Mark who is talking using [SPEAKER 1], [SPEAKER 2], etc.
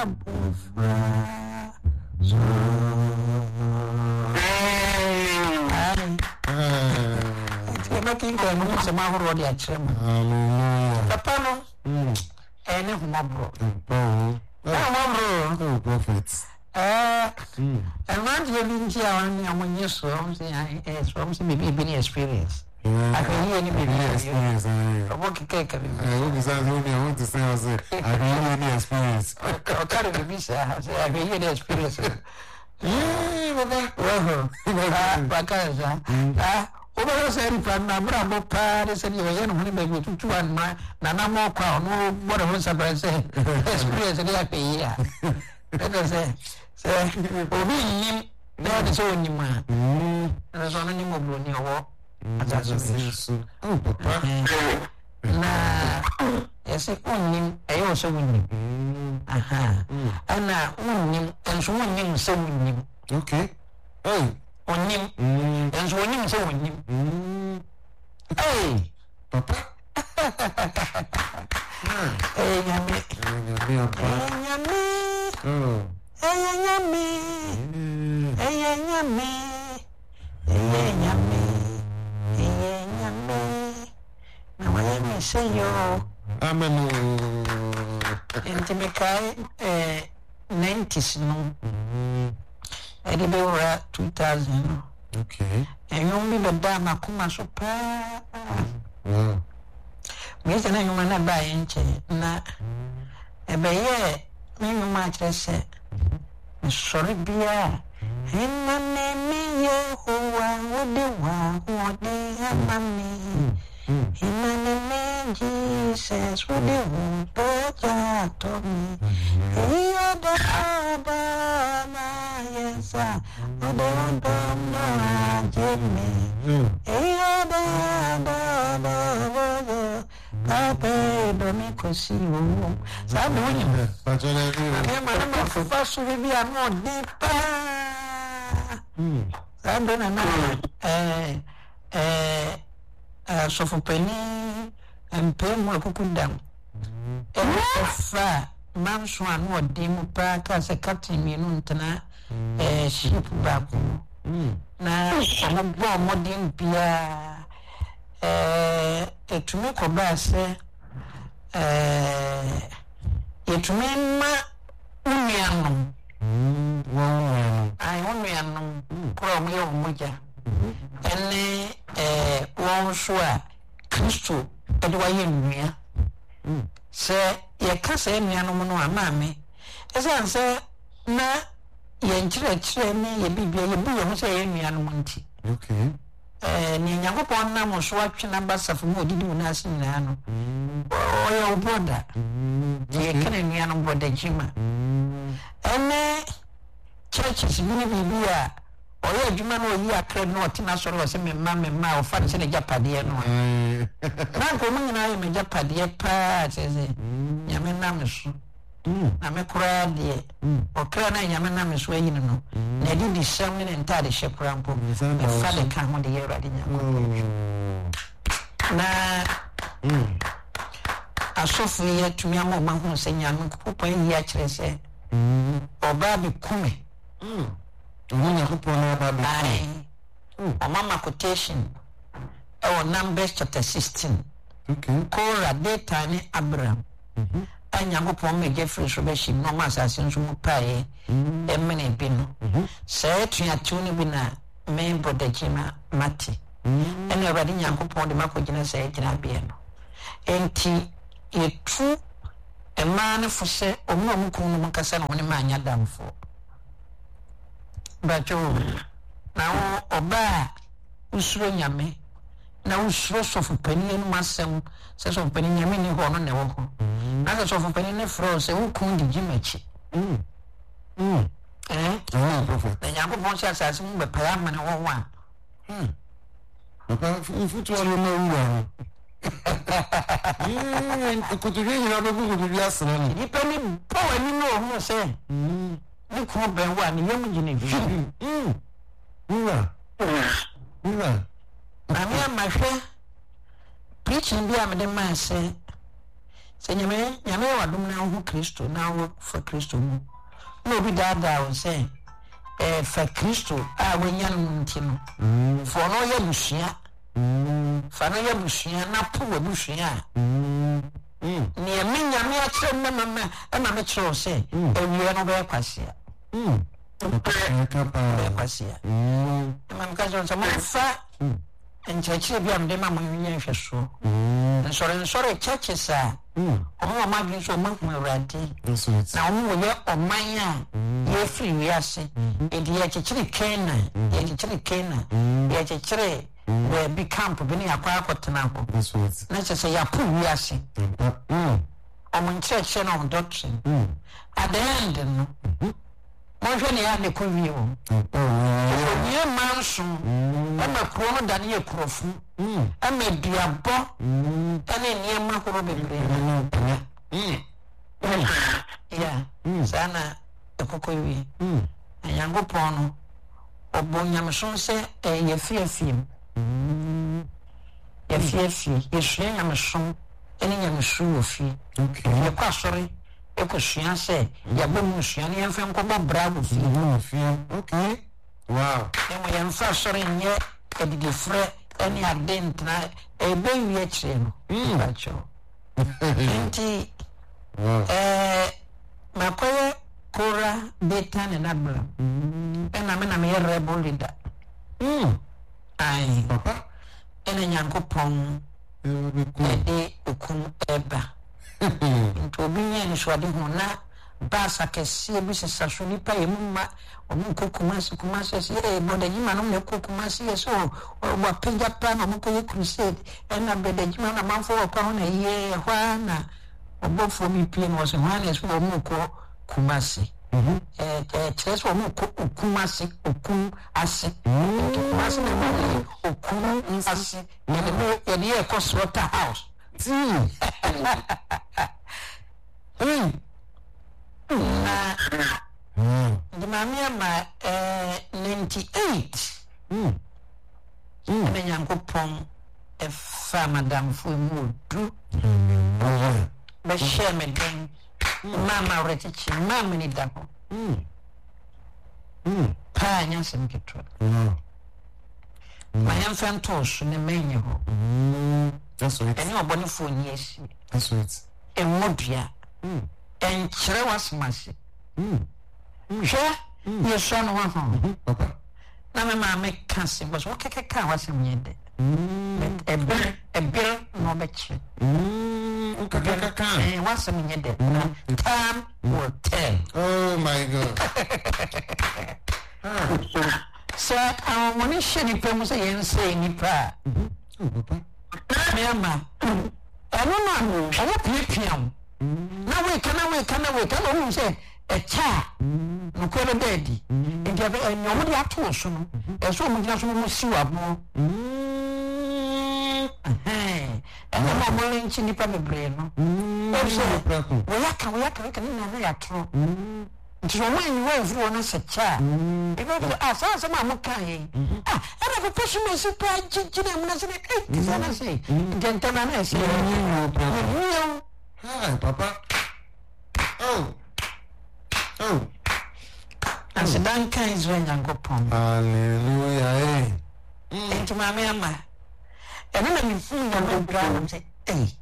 [SPEAKER 1] Making a mahoro de a trim. Papa, any humabro.
[SPEAKER 2] Prophets.
[SPEAKER 1] And once you've been here, and when you saw something, maybe been experience. I can hear any experience. I want to take a look.
[SPEAKER 2] I want to say, I can hear any experience.
[SPEAKER 1] I can't be said, I can hear the experience. Over said, Bravo Paris and you were in maybe 2 and my Nana more crown, no, what I was about to say. Experience a happy year. Let us say, we there is only man. There's only more blue near war. As I say, oh, Papa. Now, yes, only I also win. Aha. And now, winning and so winning, so winning.
[SPEAKER 2] Okay. Oh.
[SPEAKER 1] On him, and so winning, so winning. Hey,
[SPEAKER 2] Papa.
[SPEAKER 1] Hey, yummy.
[SPEAKER 2] Oh.
[SPEAKER 1] Hey, yummy. Hey, yummy. Hey, yummy. Hey, yummy. Now, let me say you.
[SPEAKER 2] Amen.
[SPEAKER 1] Intimakai 90s no. I did over 2000.
[SPEAKER 2] Okay.
[SPEAKER 1] And you only the dama kuma so pa.
[SPEAKER 2] Wow.
[SPEAKER 1] Me say na you na buy enche na e be ye me you match say sorry bia hinna me Yehovah wode wa wode amami hinna me Jesus wode wo ja to me iyo da na yesa wode na jeme iyo da Ape domi kosi wo. Sabe onye.
[SPEAKER 2] Pachole bi.
[SPEAKER 1] Ma fufa so bi amo depa. Sabe na so for penny mpe mo akukundam. Fa manso anu odimu pa ka se captain mi no ntena ship back. Na so bo modin bia etumi koba se etumi ma unianu ai unianu pro mi o muja ene won so a Kristo edwa ye nua se ye ka se nuanu no amame ese se na ye nkyerɛkyerɛ ne ye bibia ye bu ye ho se ye nuanu nti
[SPEAKER 2] okay
[SPEAKER 1] ni Nyankopɔn na mo so atwena basafo mo odidi mo nase nyina no oya oboda ye kana nua no boda jima ene churches bi bibia oya adwuma no oyi akra no otina soro o se memma o fa se ne japade no na ko mo nyina ye me japade pa se nyame na me so na me kura de o kra na nyame na me so ayin no na di di sam ne ntade hye mpo me fa de ka ho de ye rade nyako na asofu ye tumi amoma ho se nyame ko yi a kire se oba bi kume
[SPEAKER 2] Onya ko pona ba bi
[SPEAKER 1] o mama quotation Numbers chapter 16
[SPEAKER 2] okay
[SPEAKER 1] Korah data ni Abraham Nyankopɔn me Jeffrey so be shim no ma asase nso mu pae emene bi no sɛ tuatu ne bi na me bodagima mate ene awurade Nyankopɔn de makogina sɛ gyina bia no enti yetu ema ne fo sɛ ɔmo amukun no kasa na woni ma anya damfo bacho na oba usuro nyame na usuro sofu pani enu masem se sofu pani nyame ni ho no ne wo ho na sofu pani ne fro se ukun di gimachi
[SPEAKER 2] prophet
[SPEAKER 1] na nyako bon sha asase mu be paya ma ne wo wa
[SPEAKER 2] papa futu ono na uwa kutubi ni na kutubi asana
[SPEAKER 1] ni pani power ni no ho se ni ko be wa ni yemu gine fi
[SPEAKER 2] Uwa
[SPEAKER 1] Ami amahwe preaching bi amede man say se nyame wa dum na ho Kristo na wo fa Kristo mu no bi dada o se fa Kristo a wanya no ntino fo no ya bushia fa no ya bushia na po wa bushia ni emenya me akire me mama na me kire se ewie no be kwasia kwasia mam ka so ma fa enchechire bi am de mama nya hweso nsore churches a omo ma bi so ma kuma radi na omo ye oman a ye free wi ase e di ye chechire kena ye chechire we bi camp bi ni akwa akotena ho na chese ya pu wi ase omo church no doctrine at the end no mo hwe ne ya ne ko wi o ye manso ama kro no da ne ye krofu ama duabo ene ne ma kro bebre sana ekoko wi ayango pono obo nyamso se ye fiafiem ye hwe nyamso ene nyamso ofi ye kwa sori ekosua se ya bomu sua ne yemfa nkobo bravo fi
[SPEAKER 2] okay wow
[SPEAKER 1] emo yemfa sori nye edide fre ene adentna ebe wi akire no bacho nti makoye kora beta ne nabla ena me na me rebel leader ai
[SPEAKER 2] papa
[SPEAKER 1] ene nyankopon ede okum eba nto binya ni swade ho na basa kese bi sesa so nipa yemma omu kokumasi se boda nyima no me kokumasi so wa penja pa na mo koye crusade ena beda nyima na manfo wa pa ho na ye hwa na obofo mi pie no so hwa na so mo ko kumasi tres wa mo ko kumasi okum ase kumasi na mo okum ase ye ye ko slaughter house the mamia ma 98 nyanko pon e fa madam fu mu du be share me den mama retichi mama ni dapo pa nya sem ketwa ma yan fan tosh ne menye ho
[SPEAKER 2] that's right
[SPEAKER 1] eni oboni fu ni esi
[SPEAKER 2] that's right
[SPEAKER 1] e modua enchire wasmase hwe ye so no wa ho
[SPEAKER 2] papa
[SPEAKER 1] na me ma me kanse bo so kekeka wasem nyede ebe no be chi
[SPEAKER 2] kaka
[SPEAKER 1] wasem nyede time will tell
[SPEAKER 2] oh my god
[SPEAKER 1] so I want to share ni pemu say yen say ni pa
[SPEAKER 2] papa
[SPEAKER 1] me ma I don't know I want pipiam na we kana who say a cha no kwere daddy ntia be enyomo de ato so no eso mo dia so mo siwa mo ene mo mo nchi ni pa bebre no we yaka na ya tro nti so man we furu na se cha because asa ma mo kan yi era ko push me si pa jina mo na se kisa na se gentleman na se
[SPEAKER 2] hi papa oh
[SPEAKER 1] as dan kan Israel Yankopon
[SPEAKER 2] hallelujah
[SPEAKER 1] enti mama ama ene na mi fu ya no bra no say